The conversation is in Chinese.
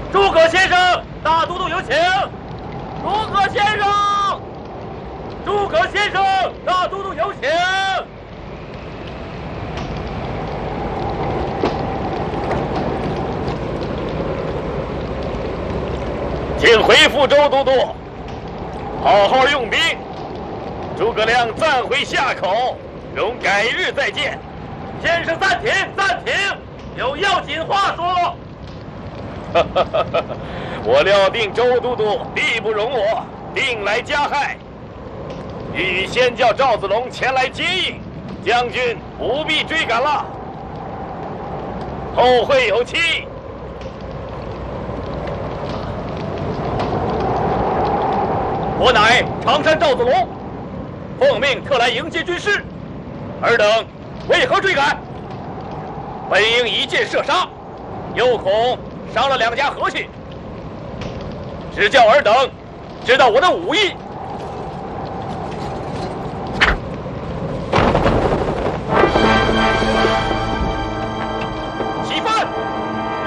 诸葛先生，大都督有请。诸葛先生，诸葛先生，大都督有请。请回复周都督，好好用兵。诸葛亮暂回夏口，容改日再见。先生暂停，暂停，有要紧话说。我料定周都督必不容我，定来加害。欲先叫赵子龙前来接应，将军不必追赶了。后会有期。我乃常山赵子龙，奉命特来迎接军师。尔等为何追赶？本应一箭射杀，又恐伤了两家和气。只叫尔等知道我的武艺。